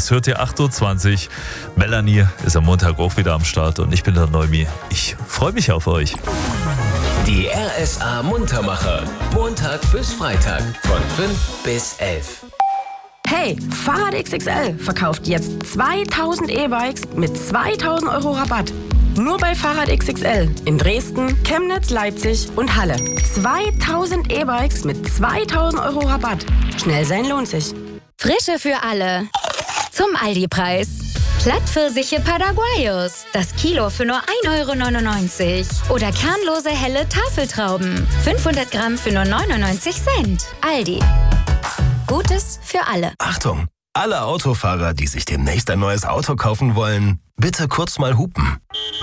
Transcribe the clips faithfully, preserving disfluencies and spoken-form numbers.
das hört ihr acht Uhr zwanzig. Melanie ist am Montag auch wieder am Start und ich bin der Neumi. Ich freue mich auf euch. Die R S A Muntermacher. Montag bis Freitag von fünf bis elf. Hey, Fahrrad X X L verkauft jetzt zweitausend E-Bikes mit zweitausend Euro Rabatt. Nur bei Fahrrad X X L in Dresden, Chemnitz, Leipzig und Halle. zweitausend E-Bikes mit zweitausend Euro Rabatt. Schnell sein lohnt sich. Frische für alle. Zum Aldi-Preis. Plattpfirsiche Paraguayos. Das Kilo für nur ein Euro neunundneunzig. Oder kernlose helle Tafeltrauben. fünfhundert Gramm für nur neunundneunzig Cent. Aldi. Gutes für alle. Achtung! Alle Autofahrer, die sich demnächst ein neues Auto kaufen wollen, bitte kurz mal hupen.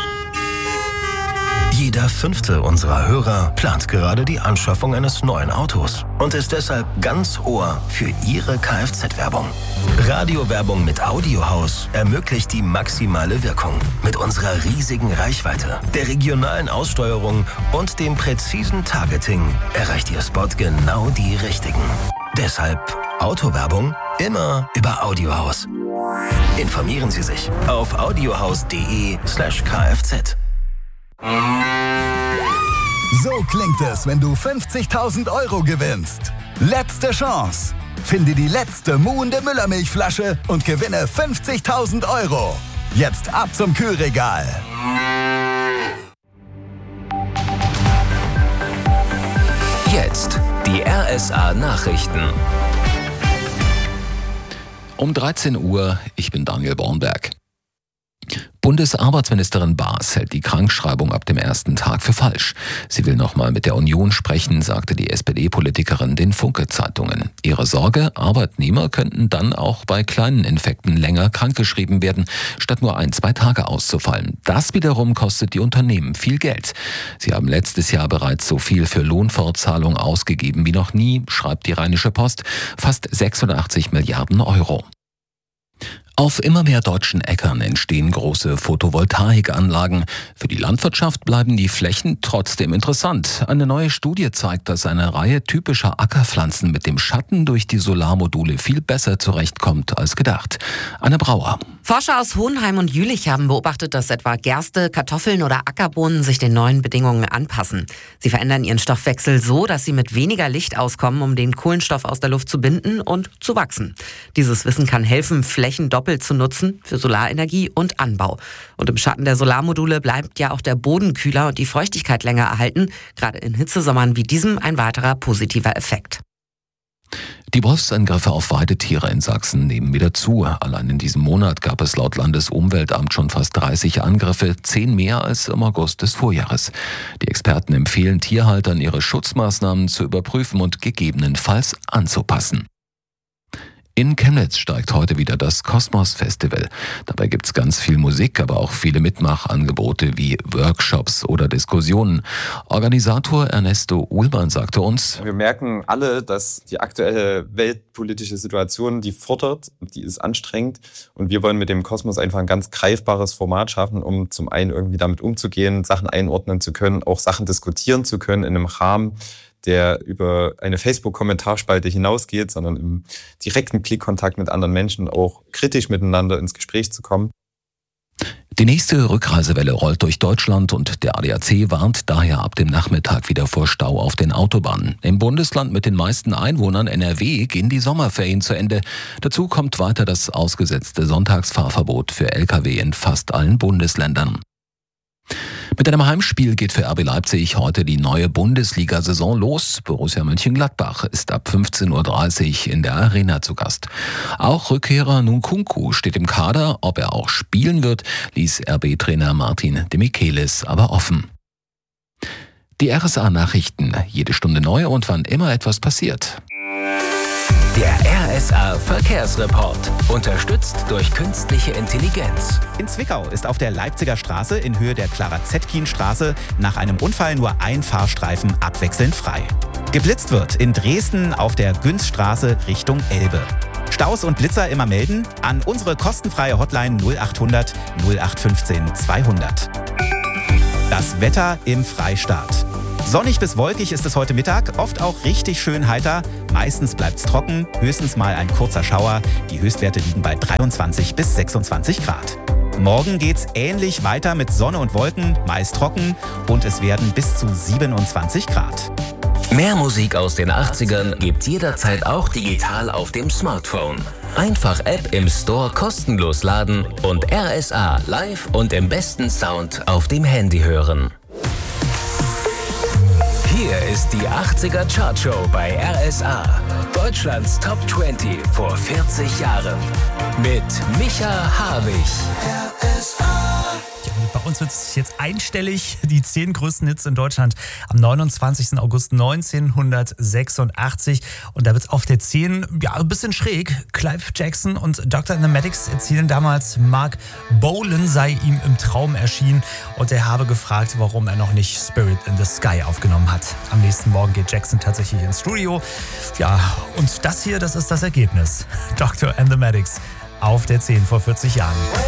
Jeder fünfte unserer Hörer plant gerade die Anschaffung eines neuen Autos und ist deshalb ganz Ohr für Ihre Kfz-Werbung. Radiowerbung mit Audiohaus ermöglicht die maximale Wirkung. Mit unserer riesigen Reichweite, der regionalen Aussteuerung und dem präzisen Targeting erreicht Ihr Spot genau die Richtigen. Deshalb Autowerbung immer über Audiohaus. Informieren Sie sich auf audiohaus.de slash kfz. So klingt es, wenn du fünfzigtausend Euro gewinnst. Letzte Chance. Finde die letzte muhende Müllermilchflasche und gewinne fünfzigtausend Euro. Jetzt ab zum Kühlregal. Jetzt die R S A Nachrichten. Um dreizehn Uhr, ich bin Daniel Bornberg. Bundesarbeitsministerin Baas hält die Krankschreibung ab dem ersten Tag für falsch. Sie will nochmal mit der Union sprechen, sagte die S P D-Politikerin den Funke-Zeitungen. Ihre Sorge, Arbeitnehmer könnten dann auch bei kleinen Infekten länger krankgeschrieben werden, statt nur ein, zwei Tage auszufallen. Das wiederum kostet die Unternehmen viel Geld. Sie haben letztes Jahr bereits so viel für Lohnfortzahlung ausgegeben wie noch nie, schreibt die Rheinische Post, fast sechsundachtzig Milliarden Euro. Auf immer mehr deutschen Äckern entstehen große Photovoltaikanlagen. Für die Landwirtschaft bleiben die Flächen trotzdem interessant. Eine neue Studie zeigt, dass eine Reihe typischer Ackerpflanzen mit dem Schatten durch die Solarmodule viel besser zurechtkommt als gedacht. Anne Brauer. Forscher aus Hohenheim und Jülich haben beobachtet, dass etwa Gerste, Kartoffeln oder Ackerbohnen sich den neuen Bedingungen anpassen. Sie verändern ihren Stoffwechsel so, dass sie mit weniger Licht auskommen, um den Kohlenstoff aus der Luft zu binden und zu wachsen. Dieses Wissen kann helfen, Flächen doppelt zu nutzen für Solarenergie und Anbau. Und im Schatten der Solarmodule bleibt ja auch der Boden kühler und die Feuchtigkeit länger erhalten. Gerade in Hitzesommern wie diesem ein weiterer positiver Effekt. Die Wolfsangriffe auf Weidetiere in Sachsen nehmen wieder zu. Allein in diesem Monat gab es laut Landesumweltamt schon fast dreißig Angriffe, zehn mehr als im August des Vorjahres. Die Experten empfehlen Tierhaltern, ihre Schutzmaßnahmen zu überprüfen und gegebenenfalls anzupassen. In Chemnitz steigt heute wieder das Kosmos-Festival. Dabei gibt's ganz viel Musik, aber auch viele Mitmachangebote wie Workshops oder Diskussionen. Organisator Ernesto Uhlmann sagte uns: Wir merken alle, dass die aktuelle weltpolitische Situation, die fordert, die ist anstrengend. Und wir wollen mit dem Kosmos einfach ein ganz greifbares Format schaffen, um zum einen irgendwie damit umzugehen, Sachen einordnen zu können, auch Sachen diskutieren zu können in einem Rahmen, der über eine Facebook-Kommentarspalte hinausgeht, sondern im direkten Blickkontakt mit anderen Menschen auch kritisch miteinander ins Gespräch zu kommen. Die nächste Rückreisewelle rollt durch Deutschland und der A D A C warnt daher ab dem Nachmittag wieder vor Stau auf den Autobahnen. Im Bundesland mit den meisten Einwohnern, N R W, gehen die Sommerferien zu Ende. Dazu kommt weiter das ausgesetzte Sonntagsfahrverbot für L K W in fast allen Bundesländern. Mit einem Heimspiel geht für R B Leipzig heute die neue Bundesliga-Saison los. Borussia Mönchengladbach ist ab fünfzehn Uhr dreißig in der Arena zu Gast. Auch Rückkehrer Nkunku steht im Kader. Ob er auch spielen wird, ließ R B-Trainer Martin de Michelis aber offen. Die R S A-Nachrichten, jede Stunde neu und wann immer etwas passiert. Der R S A Verkehrsreport, unterstützt durch künstliche Intelligenz. In Zwickau ist auf der Leipziger Straße in Höhe der Clara-Zetkin-Straße nach einem Unfall nur ein Fahrstreifen abwechselnd frei. Geblitzt wird in Dresden auf der Günzstraße Richtung Elbe. Staus und Blitzer immer melden an unsere kostenfreie Hotline null achthundert null acht fünfzehn zweihundert. Das Wetter im Freistaat. Sonnig bis wolkig ist es heute Mittag, oft auch richtig schön heiter. Meistens bleibt's trocken, höchstens mal ein kurzer Schauer. Die Höchstwerte liegen bei dreiundzwanzig bis sechsundzwanzig Grad. Morgen geht's ähnlich weiter mit Sonne und Wolken, meist trocken und es werden bis zu siebenundzwanzig Grad. Mehr Musik aus den achtzigern gibt's jederzeit auch digital auf dem Smartphone. Einfach App im Store kostenlos laden und R S A live und im besten Sound auf dem Handy hören. Hier ist die achtziger Chartshow bei R S A. Deutschlands Top zwanzig vor vierzig Jahren. Mit Micha Havig. R S A. Bei uns wird es jetzt einstellig, die zehn größten Hits in Deutschland am neunundzwanzigsten August neunzehnhundertsechsundachtzig. Und da wird es auf der zehn ja, ein bisschen schräg. Clive Jackson und Doktor and the Medics erzählen damals, Mark Bolan sei ihm im Traum erschienen und er habe gefragt, warum er noch nicht Spirit in the Sky aufgenommen hat. Am nächsten Morgen geht Jackson tatsächlich ins Studio. Ja, und das hier, das ist das Ergebnis. Doktor and the Medics auf der zehn vor vierzig Jahren.